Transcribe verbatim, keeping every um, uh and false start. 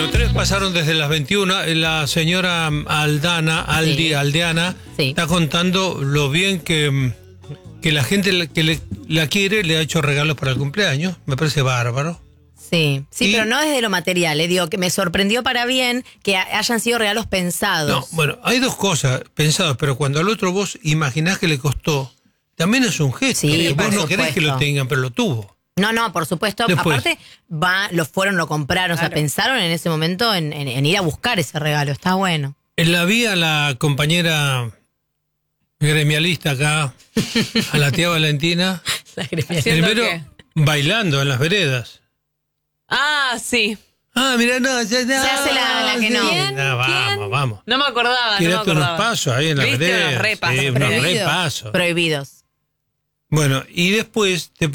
Tres pasaron desde las veintiuna. La señora Aldana, Aldi, Sí. Aldeana, Sí. está contando lo bien que, que la gente que le, la quiere, le ha hecho regalos para el cumpleaños. Me parece bárbaro. Sí, sí, Y- pero no desde lo material, eh, digo que me sorprendió para bien que ha- hayan sido regalos pensados. No, bueno, hay dos cosas pensadas, pero cuando al otro vos imaginás que le costó, también es un gesto. Sí, que por vos no querés que lo supuesto. tengan, pero lo tuvo. No, no, por supuesto. Después. Aparte, va, lo fueron, lo compraron, o sea, pensaron en ese momento en, en- en ir a buscar ese regalo. Está bueno. En la vía la compañera gremialista acá, a la tía Valentina, ¿Haciendo primero qué? bailando en las veredas. Ah, sí. Ah, mira, no, ya, ya, Se hace la- la que no. ¿Quién? No, vamos, ¿Quién? vamos. No me acordaba, no me Tírate unos acordaba. pasos ahí en las ¿Viste? veredas. Unos repasos. Sí, unos Prohibidos. repasos. Prohibidos. Bueno, y después te